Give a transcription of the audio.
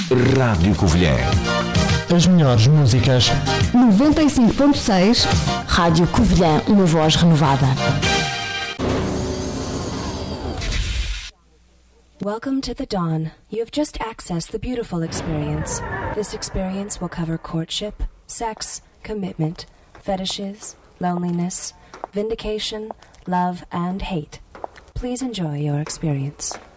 Rádio Covilhã. As melhores músicas. 95.6 Rádio Covilhã, uma voz renovada. Welcome to the dawn. You have just accessed the beautiful experience. This experience will cover courtship, sex, commitment, fetishes, loneliness, vindication, love, and hate. Please enjoy your experience.